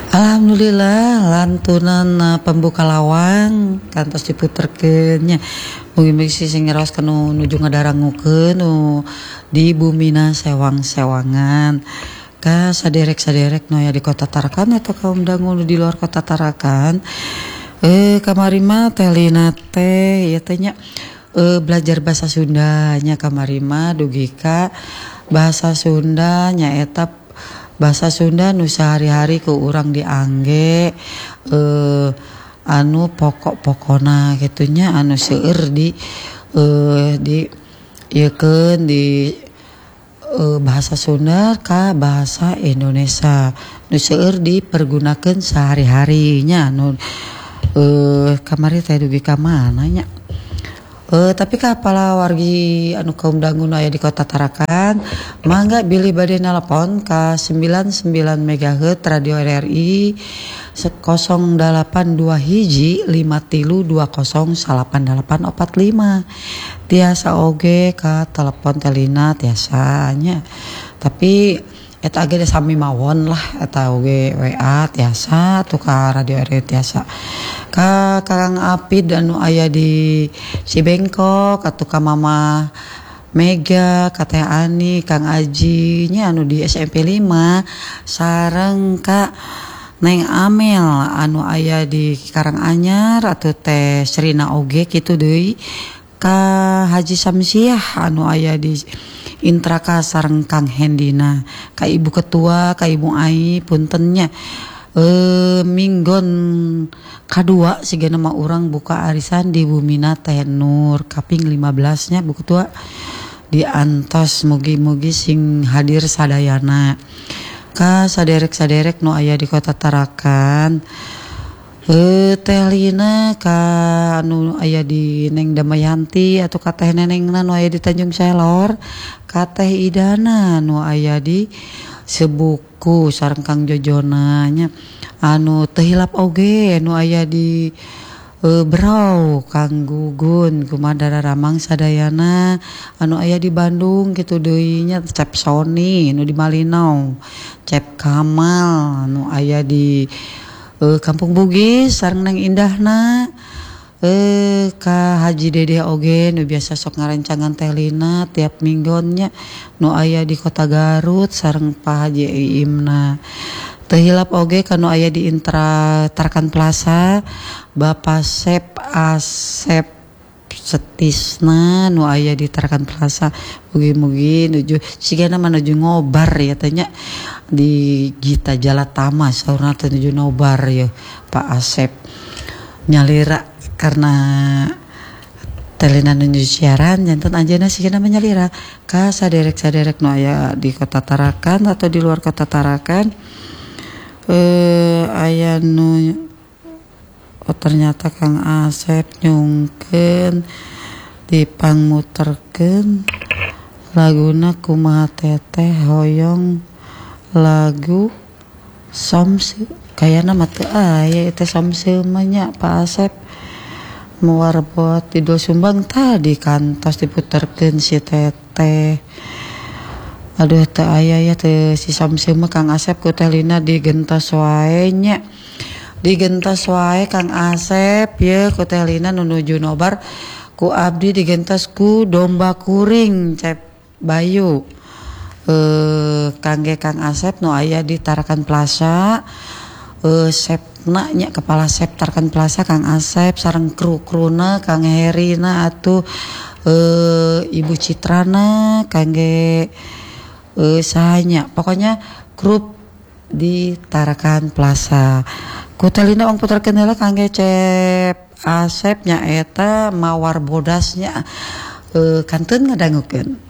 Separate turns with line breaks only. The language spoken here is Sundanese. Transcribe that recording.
Alhamdulillah lantunan pembuka lawang kantos diputerkeun nya. Mugi-mugi sing ngeraos kanu nuju ngadarangukeun nu di Bumina sewang-sewangan. Ka saderek-saderek nu aya di Kota Tarakan atau kaum dangu nu di luar Kota Tarakan. Kamari mah teh lina teh ieu teh nya belajar bahasa Sunda nya kamari mah dugi ka bahasa Sunda nyaeta bahasa Sunda nu sehari-hari ku urang diangge anu pokok-pokona gitunya anu seueur di ieukeun di bahasa Sunda ka bahasa Indonesia nu seueur dipergunakeun sehari-hari nya anu kamari teh dugi ka mana nya. Tapi kapala wargi anu kaum dangu nu aya di Kota Tarakan mangga bilih bade nelpon ka 99 MHz Radio RRI 082 hiji 53208845 tiasa oge ka telepon telina tiasanya tapi eta ge sami mawon lah eta oge WA tiasa atuh ka Radio RRI tiasa ka Kang Apid anu aya di Cibengkok atuh ka Mama Mega ka Teh Ani Kang Aji nya anu di SMP 5 sareng ka Neng Amel anu aya di Karanganyar atuh Teh Srina oge kitu deui ka Haji Samsiah anu aya di Intraka sareng Kang Hendina ka Ibu Ketua ka Ibu Ai puntennya minggon kadua sigana mah urang buka arisan di Bumina Teh Nur kaping 15 nya Bu Ketua diantos mugi-mugi sing hadir sadayana ka saderek-saderek nu aya di Kota Tarakan Teh Lina ka anu aya di Neng Damayanti atau ka Teh Nenengna nu aya di Tanjung Selor ka Teh Idana nu aya di Sebuku sareng Kang Jojona nya anu teu hilap oge anu aya di Berau Kang Gugun kumadara Ramang sadayana anu aya di Bandung kitu deui nya Cep Sony nu di Malinau Cep Kamal anu aya di Kampung Bugis sareng Neng Indahna ka Haji Dede oge nu biasa sok ngarencangan teh lina tiap minggonnya nu aya di Kota Garut sareng Pak Haji Iimna teu hilap oge kanu aya di Intra Tarakan Plaza Bapak Sep Asep Setisna nu aya di Tarakan Plaza mugi-mugi nuju sigana menuju ngobar ya tanya di Gita Jalatama saurna teh nuju nobar ya Pak Asep nyalira karena telina nuju siaran janten anjeunna sigana menyalira ka saderek-saderek nu aya di Kota Tarakan atau di luar Kota Tarakan aya nu ternyata Kang Asep nyungkeun dipangmuterkeun laguna kumaha teteh hoyong lagu Somse kayana mah teu aya teh Somse mah nya Pak Asep muar buat Idul Sumbang tadi kantos diputerkeun si teteh aduh teu aya ya teh si Somse mah Kang Asep ku teh lina digentos wae nya digentos wae Kang Asep ye ku teh lina nuju nobar ku abdi digentos ku domba kuring Cep Bayu kangge Kang Asep nu aya di Tarakan Plaza Sepna nya kepala Sep Tarakan Plaza Kang Asep sareng kru-kruna Kang Herina atuh Ibu Citrana kangge sahanya pokoknya grup di Tarakan Plaza kutelina ong puterkeun heula kangge Cep Asep nya eta mawar bodasnya kanteun ngadangukeun